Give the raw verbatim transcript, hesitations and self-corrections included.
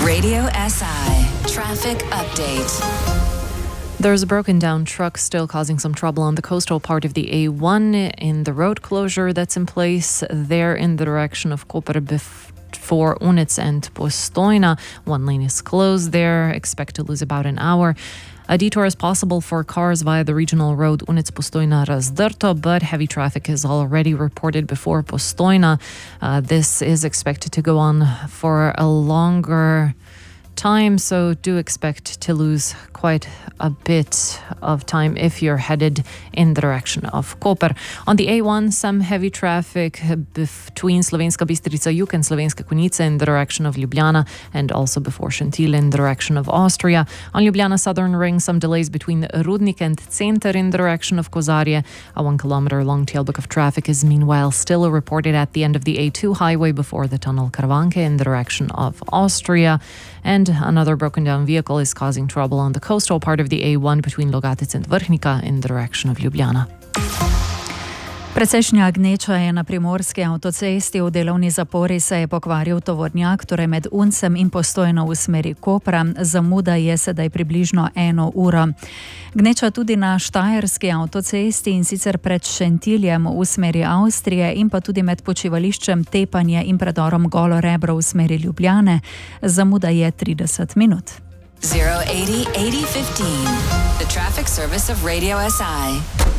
Radio S I Traffic Update. There's a broken down truck still causing some trouble on the coastal part of the A one in the road closure that's in place there in the direction of Koper before Units and Postojna. One lane is closed there. Expect to lose about an hour. A detour is possible for cars via the regional road Units Postojna Razdrto, but heavy traffic is already reported before Postojna. Uh, this is expected to go on for a longer time, so do expect to lose quite a bit of time if you're headed in the direction of Koper. On the A one, some heavy traffic between Slovenska Bistrica Jug and Slovenska Konjica in the direction of Ljubljana, and also before Šentilj in the direction of Austria. On Ljubljana Southern Ring, some delays between Rudnik and Center in the direction of Kozarje. A one kilometer long tailback of traffic is meanwhile still reported at the end of the A two highway before the tunnel Karavanke in the direction of Austria. And another broken down vehicle is causing trouble on the coastal part of the A one between Logatec and Vrhnika in the direction of Ljubljana. Precejšnja gneča je na primorski avtocesti. V delovni zapori se je pokvaril tovornjak, torej med Uncem in Postojno v smeri Kopra. Zamuda je sedaj približno eno uro. Gneča tudi na štajerski avtocesti, in sicer pred Šentiljem v smeri Avstrije in pa tudi med počivališčem Tepanje in predorom Golo Rebro v smeri Ljubljane. Zamuda je trideset minut. zero eighty eighty fifteen. The traffic service of Radio S I.